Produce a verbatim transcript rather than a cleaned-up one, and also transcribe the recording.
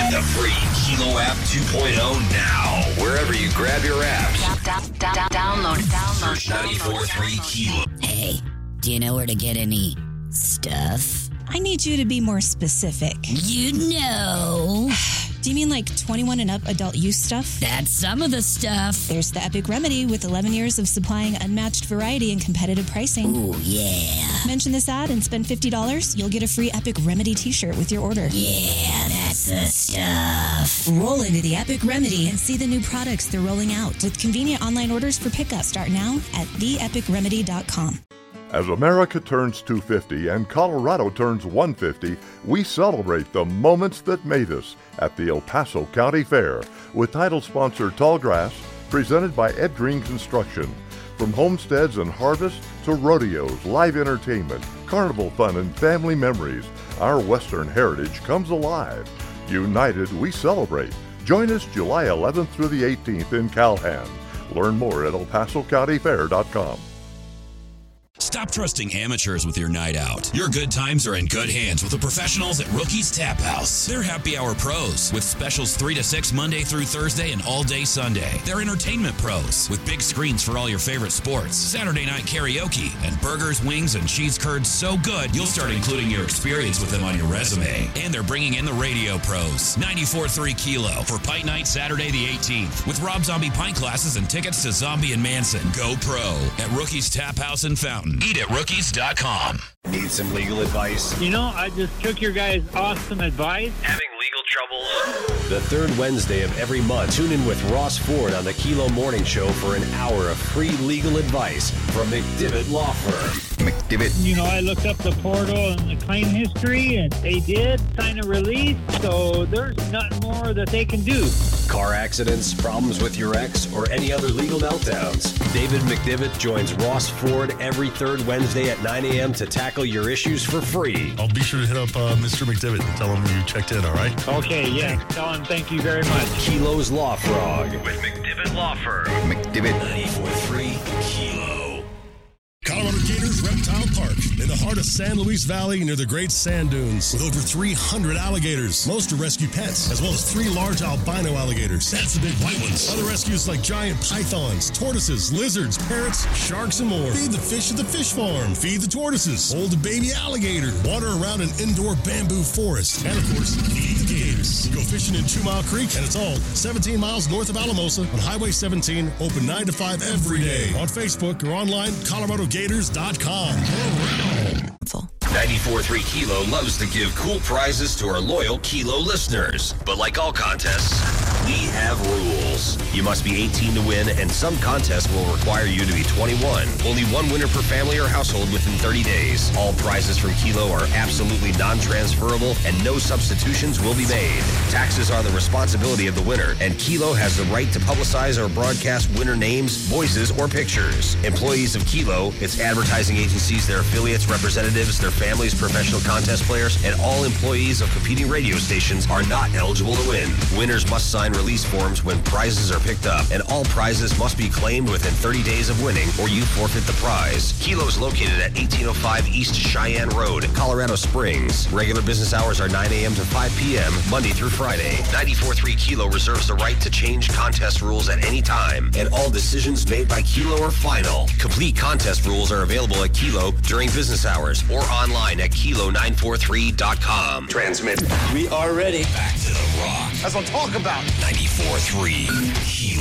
the free Kilo app two point oh now. Wherever you grab your apps. Down, down, down, download, download. Search ninety-four point three Kilo. Hey, do you know where to get any stuff? I need you to be more specific. You know. Do you mean like twenty-one and up adult use stuff? That's some of the stuff. There's the Epic Remedy with eleven years of supplying unmatched variety and competitive pricing. Ooh, yeah. Mention this ad and spend fifty dollars. You'll get a free Epic Remedy t-shirt with your order. Yeah, that's the stuff. Roll into the Epic Remedy and see the new products they're rolling out with convenient online orders for pickup. Start now at the epic remedy dot com. As America turns two hundred fifty and Colorado turns one hundred fifty, we celebrate the moments that made us at the El Paso County Fair with title sponsor Tallgrass, presented by Ed Green Construction. From homesteads and harvests to rodeos, live entertainment, carnival fun, and family memories, our Western heritage comes alive. United, we celebrate. Join us July eleventh through the eighteenth in Calhan. Learn more at el paso county fair dot com. Stop trusting amateurs with your night out. Your good times are in good hands with the professionals at Rookie's Tap House. They're happy hour pros with specials three to six Monday through Thursday and all day Sunday. They're entertainment pros with big screens for all your favorite sports, Saturday night karaoke, and burgers, wings, and cheese curds so good you'll start including your experience with them on your resume. And they're bringing in the radio pros. ninety-four point three Kilo for Pint Night Saturday the eighteenth with Rob Zombie pint classes and tickets to Zombie and Manson. Go pro at Rookie's Tap House in Fountain. Eat at rookies dot com. Need some legal advice? You know, I just took your guys' awesome advice. Having legal troubles? The third Wednesday of every month, tune in with Ross Ford on the Kilo Morning Show for an hour of free legal advice from McDivitt Law Firm. McDivitt. You know, I looked up the portal and the claim history, and they did sign a release, so there's nothing more that they can do. Car accidents, problems with your ex, or any other legal meltdowns. David McDivitt joins Ross Ford every third Wednesday at nine a.m. to tackle your issues for free. I'll be sure to hit up uh, Mister McDivitt and tell him you checked in, all right? Okay, yeah. Tell him thank you very much. Kilo's Law Frog with McDivitt Law Firm. McDivitt. ninety-four point three Kilo. Colorado Gators Reptile Park in the heart of San Luis Valley near the Great Sand Dunes with over three hundred alligators. Most are rescue pets, as well as three large albino alligators. That's the big white ones. Other rescues like giant pythons, tortoises, lizards, parrots, sharks, and more. Feed the fish at the fish farm. Feed the tortoises. Hold a baby alligator. Water around an indoor bamboo forest. And, of course, feed the gators. Go fishing in Two Mile Creek, and it's all seventeen miles north of Alamosa on Highway seventeen, open nine to five every day. On Facebook or online, Colorado Gators dot com. ninety-four point three Kilo loves to give cool prizes to our loyal Kilo listeners. But like all contests, we have rules. You must be eighteen to win, and some contests will require you to be twenty-one. Only one winner per family or household within thirty days. All prizes from Kilo are absolutely non-transferable, and no substitutions will be made. Taxes are the responsibility of the winner, and Kilo has the right to publicize or broadcast winner names, voices, or pictures. Employees of Kilo, its advertising agencies, their affiliates, representatives, their families, professional contest players, and all employees of competing radio stations are not eligible to win. Winners must sign release forms when prizes are picked up, and all prizes must be claimed within thirty days of winning, or you forfeit the prize. Kilo is located at eighteen oh five East Cheyenne Road, Colorado Springs. Regular business hours are nine a.m. to five p.m., Monday through Friday. ninety-four point three Kilo reserves the right to change contest rules at any time, and all decisions made by Kilo are final. Complete contest rules are available at Kilo during business hours or online at kilo nine four three dot com. Transmit. We are ready. Back to the rock. That's what I'm talking about. ninety-four point three Kilo.